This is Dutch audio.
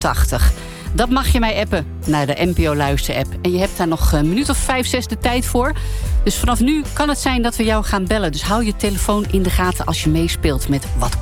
80. Dat mag je mij appen naar de NPO Luister-app. En je hebt daar nog een minuut of 5, 6 de tijd voor. Dus vanaf nu kan het zijn dat we jou gaan bellen. Dus hou je telefoon in de gaten als je meespeelt met Wat